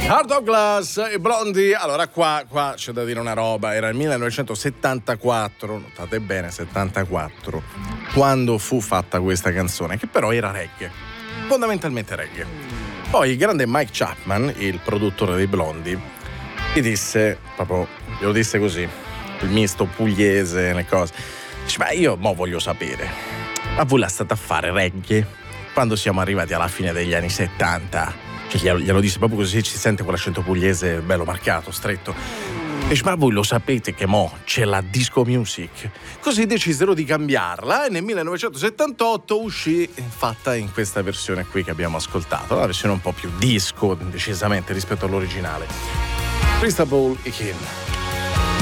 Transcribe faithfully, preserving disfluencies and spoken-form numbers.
Heart of Glass e Blondie. Allora qua, qua c'è da dire una roba. Era il millenovecentosettantaquattro, notate bene, settantaquattro, quando fu fatta questa canzone, che però era reggae, fondamentalmente reggae. Poi il grande Mike Chapman, il produttore dei Blondie, gli disse, proprio, glielo disse così, il misto pugliese, le cose. Dice, ma io mo voglio sapere, ma voi la state a fare reggae quando siamo arrivati alla fine degli anni settanta? Cioè, glielo, glielo disse proprio così, ci sente quell'accento pugliese bello marcato, stretto. Dice, ma voi lo sapete che mo c'è la disco music? Così decisero di cambiarla e nel millenovecentosettantotto uscì fatta in questa versione qui che abbiamo ascoltato, una versione un po' più disco decisamente rispetto all'originale. Crystal Ball e King.